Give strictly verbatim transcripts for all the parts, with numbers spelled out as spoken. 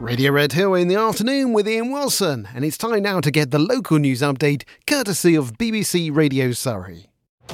Radio Red Hill in the afternoon with Ian Wilson, and it's time now to get the local news update courtesy of B B C Radio Surrey.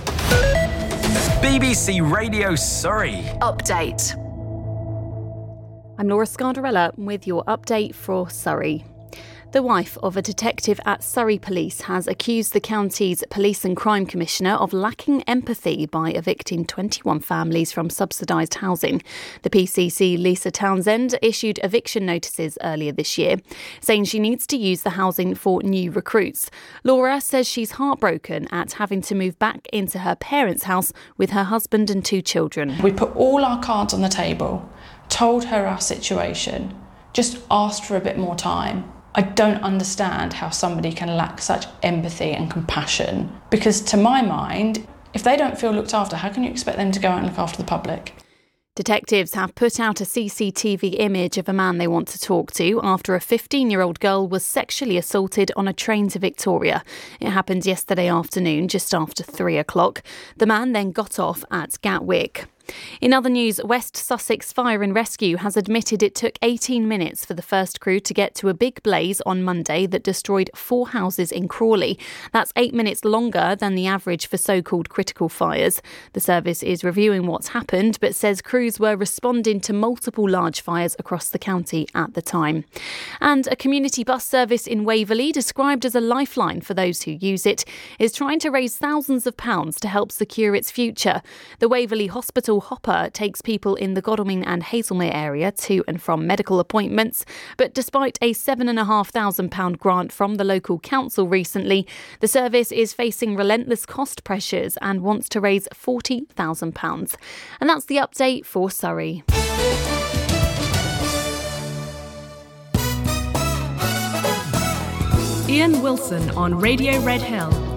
B B C Radio Surrey Update. I'm Laura Scardarella with your update for Surrey. The wife of a detective at Surrey Police has accused the county's Police and Crime Commissioner of lacking empathy by evicting twenty-one families from subsidised housing. The P C C, Lisa Townsend, issued eviction notices earlier this year, saying she needs to use the housing for new recruits. Laura says she's heartbroken at having to move back into her parents' house with her husband and two children. We put all our cards on the table, told her our situation, just asked for a bit more time. I don't understand how somebody can lack such empathy and compassion, because to my mind, if they don't feel looked after, how can you expect them to go out and look after the public? Detectives have put out a C C T V image of a man they want to talk to after a fifteen-year-old girl was sexually assaulted on a train to Victoria. It happened yesterday afternoon, just after three o'clock. The man then got off at Gatwick. In other news, West Sussex Fire and Rescue has admitted it took eighteen minutes for the first crew to get to a big blaze on Monday that destroyed four houses in Crawley. That's eight minutes longer than the average for so-called critical fires. The service is reviewing what's happened, but says crews were responding to multiple large fires across the county at the time. And a community bus service in Waverley, described as a lifeline for those who use it, is trying to raise thousands of pounds to help secure its future. The Waverley Hospital Hopper takes people in the Godalming and Hazelmere area to and from medical appointments. But despite a seven thousand five hundred pounds grant from the local council recently, the service is facing relentless cost pressures and wants to raise forty thousand pounds. And that's the update for Surrey. Ian Wilson on Radio Red Hill.